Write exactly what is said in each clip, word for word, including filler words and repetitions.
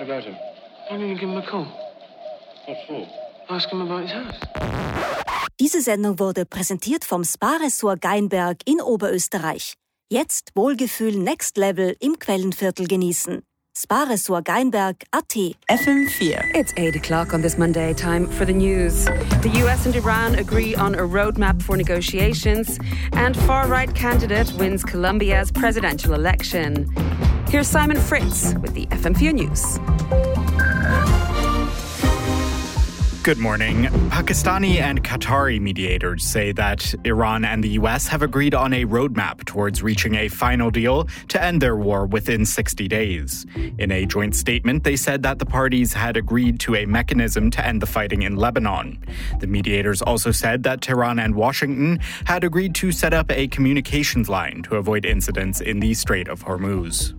about him? Why don't you give him a call? What for? Ask him about his house. Diese Sendung wurde präsentiert vom Spa-Ressort Geinberg in Oberösterreich. Jetzt Wohlgefühl Next Level im Quellenviertel genießen. Spa-Ressort Geinberg Punkt a t. F M four. It's eight o'clock on this Monday. Time for the news. The U S and Iran agree on a roadmap for negotiations, and far-right candidate wins Colombia's presidential election. Here's Simon Fritz with the F M four News. Good morning. Pakistani and Qatari mediators say that Iran and the U S have agreed on a roadmap towards reaching a final deal to end their war within sixty days. In a joint statement, they said that the parties had agreed to a mechanism to end the fighting in Lebanon. The mediators also said that Tehran and Washington had agreed to set up a communications line to avoid incidents in the Strait of Hormuz.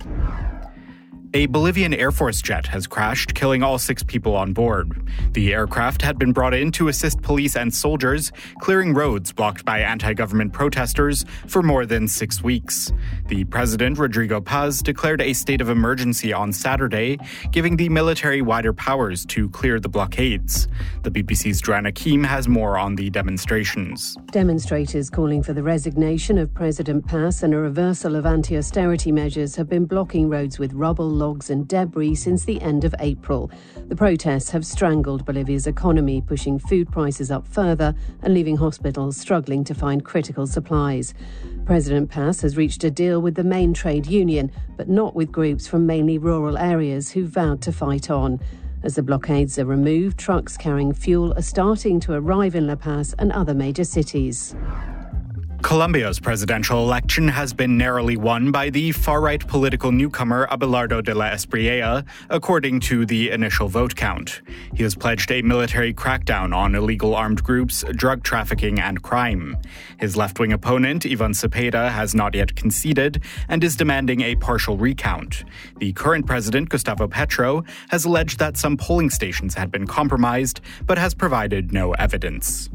A Bolivian Air Force jet has crashed, killing all six people on board. The aircraft had been brought in to assist police and soldiers, clearing roads blocked by anti-government protesters for more than six weeks. The president, Rodrigo Paz, declared a state of emergency on Saturday, giving the military wider powers to clear the blockades. The B B C's Joanna Keem has more on the demonstrations. Demonstrators calling for the resignation of President Paz and a reversal of anti-austerity measures have been blocking roads with rubble, logs and debris since the end of April. The protests have strangled Bolivia's economy, pushing food prices up further and leaving hospitals struggling to find critical supplies. President Paz has reached a deal with the main trade union, but not with groups from mainly rural areas who vowed to fight on. As the blockades are removed, trucks carrying fuel are starting to arrive in La Paz and other major cities. Colombia's presidential election has been narrowly won by the far-right political newcomer Abelardo de la Espriella, according to the initial vote count. He has pledged a military crackdown on illegal armed groups, drug trafficking and crime. His left-wing opponent, Ivan Cepeda, has not yet conceded and is demanding a partial recount. The current president, Gustavo Petro, has alleged that some polling stations had been compromised, but has provided no evidence.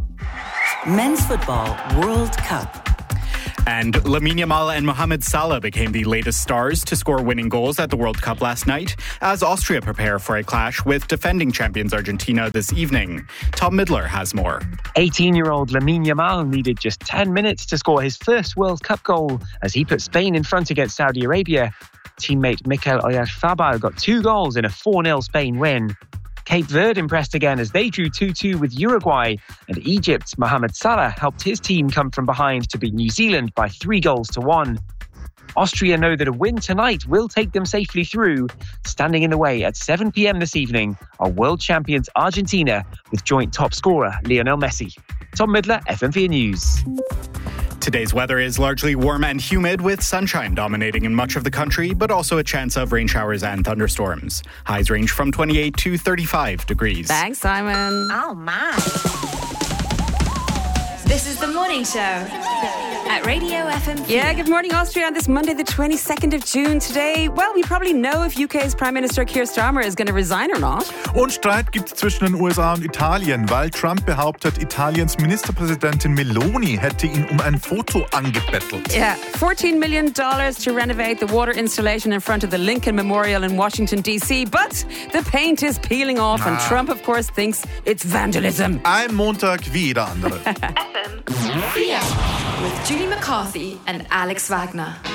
Men's Football World Cup. And Lamine Yamal and Mohamed Salah became the latest stars to score winning goals at the World Cup last night, as Austria prepare for a clash with defending champions Argentina this evening. Tom Midler has more. eighteen-year-old Lamine Yamal needed just ten minutes to score his first World Cup goal as he put Spain in front against Saudi Arabia. Teammate Mikel Oyarzabal got two goals in a four nil Spain win. Cape Verde impressed again as they drew two two with Uruguay, and Egypt's Mohamed Salah helped his team come from behind to beat New Zealand by three goals to one. Austria know that a win tonight will take them safely through. Standing in the way at seven p.m. this evening are world champions Argentina with joint top scorer Lionel Messi. Tom Midler, F M four News. Today's weather is largely warm and humid, with sunshine dominating in much of the country, but also a chance of rain showers and thunderstorms. Highs range from twenty-eight to thirty-five degrees. Thanks, Simon. Oh, my. This is the morning show at Radio F M. Yeah, good morning, Austria, on this Monday, the twenty-second of June. Today, well, we probably know if U K's Prime Minister Keir Starmer is going to resign or not. Und Streit gibt es zwischen den U S A und Italien, weil Trump behauptet, Italiens Ministerpräsidentin Meloni hätte ihn um ein Foto angebettelt. Yeah, fourteen million dollars to renovate the water installation in front of the Lincoln Memorial in Washington, D C, but the paint is peeling off, ah. and Trump, of course, thinks it's vandalism. Ein Montag wie jeder andere. F M. Yeah. With Julie McCarthy and Alex Wagner.